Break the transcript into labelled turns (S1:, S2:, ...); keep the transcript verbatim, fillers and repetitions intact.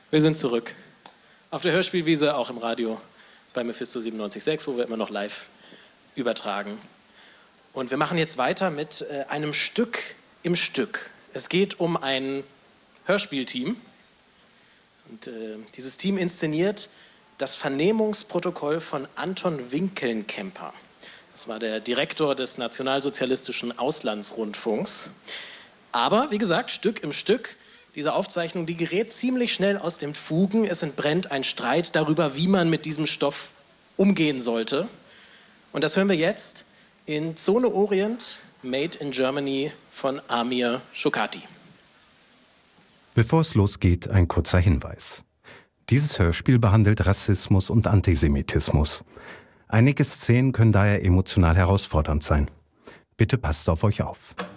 S1: Wir sind zurück. Auf der Hörspielwiese, auch im Radio bei Mephisto siebenundneunzig Komma sechs, wo wir immer noch live übertragen. Und wir machen jetzt weiter mit äh, einem Stück im Stück. Es geht um ein Hörspielteam. Und äh, dieses Team inszeniert das Vernehmungsprotokoll von Anton Winkelnkemper. Das war der Direktor des nationalsozialistischen Auslandsrundfunks. Aber, wie gesagt, Stück im Stück. Diese Aufzeichnung, die gerät ziemlich schnell aus den Fugen. Es entbrennt ein Streit darüber, wie man mit diesem Stoff umgehen sollte. Und das hören wir jetzt in Zone Orient, Made in Germany von Amir Shokati.
S2: Bevor es losgeht, ein kurzer Hinweis. Dieses Hörspiel behandelt Rassismus und Antisemitismus. Einige Szenen können daher emotional herausfordernd sein. Bitte passt auf euch auf.